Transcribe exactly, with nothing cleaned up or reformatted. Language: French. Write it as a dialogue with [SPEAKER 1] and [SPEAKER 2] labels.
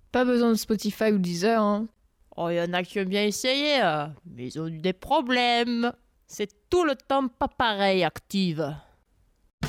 [SPEAKER 1] Pas besoin de Spotify ou Deezer, hein.
[SPEAKER 2] Oh, il y en a qui ont bien essayé, euh, mais ils ont eu des problèmes. C'est tout le temps pas pareil, Active.